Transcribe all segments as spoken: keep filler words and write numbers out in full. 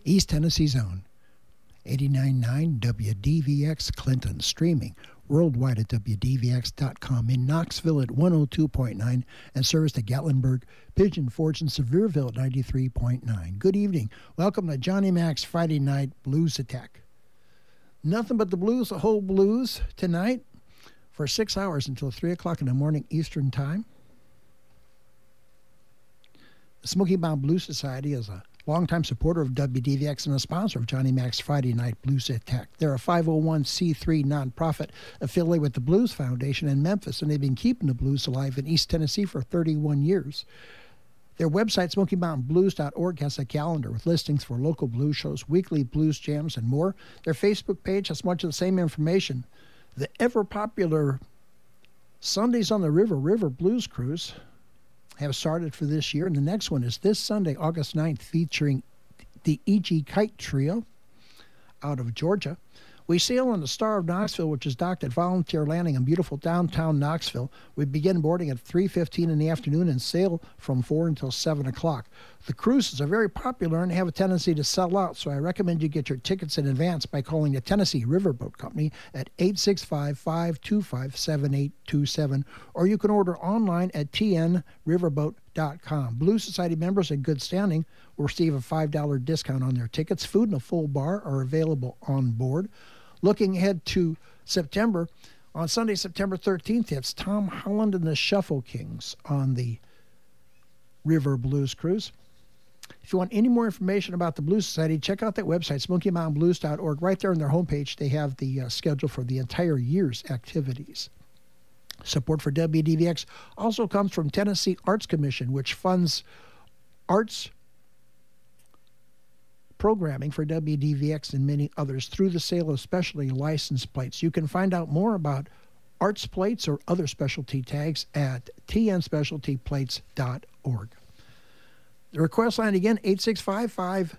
East Tennessee's own. eighty-nine point nine W D V X Clinton, streaming worldwide at W D V X dot com, in Knoxville at one oh two point nine, and service to Gatlinburg, Pigeon Forge, and Sevierville at ninety-three point nine. Good evening. Welcome to Johnny Mac's Friday Night Blues Attack. Nothing but the blues, the whole blues, tonight for six hours until three o'clock in the morning Eastern Time. The Smoky Mountain Blues Society is a longtime supporter of W D V X and a sponsor of Johnny Mac's Friday Night Blues Attack. They're a five oh one c three nonprofit affiliated with the Blues Foundation in Memphis, and they've been keeping the blues alive in East Tennessee for thirty-one years. Their website, smoky mountain blues dot org, has a calendar with listings for local blues shows, weekly blues jams, and more. Their Facebook page has much of the same information. The ever-popular Sundays on the River, River Blues Cruise, have started for this year, and the next one is this Sunday, August ninth, featuring the E G Kite Trio out of Georgia. We sail on the Star of Knoxville, which is docked at Volunteer Landing in beautiful downtown Knoxville. We begin boarding at three fifteen in the afternoon and sail from four until seven o'clock. The cruises are very popular and have a tendency to sell out, so I recommend you get your tickets in advance by calling the Tennessee Riverboat Company at eight six five, five two five, seven eight two seven, or you can order online at T N riverboat dot com. Blues Society members in good standing will receive a five dollar discount on their tickets. Food and a full bar are available on board. Looking ahead to September, on Sunday, September thirteenth, it's Tom Holland and the Shuffle Kings on the River Blues Cruise. If you want any more information about the Blues Society, check out that website, smoky mountain blues dot org. Right there on their homepage, they have the uh, schedule for the entire year's activities. Support for W D V X also comes from Tennessee Arts Commission, which funds arts programming for W D V X and many others through the sale of specialty license plates. You can find out more about arts plates or other specialty tags at T N specialty plates dot org. The request line again, eight six five five.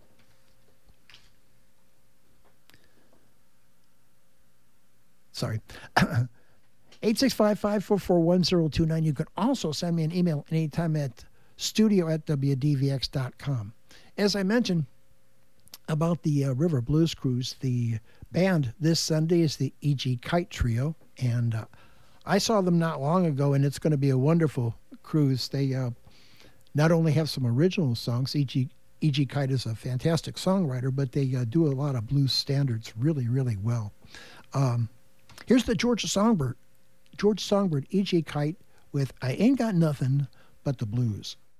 Sorry. eight six five, five four four, one zero two nine. You can also send me an email anytime at studio at W D V X dot com. As I mentioned about the uh, River Blues Cruise, the band this Sunday is the E G Kite Trio, and uh, I saw them not long ago, and it's going to be a wonderful cruise. They uh, not only have some original songs, E G, E G Kite is a fantastic songwriter, but they uh, do a lot of blues standards really, really well. Um, here's the Georgia Songbird, Georgia Songbird, E G Kite with I Ain't Got Nothing But the Blues.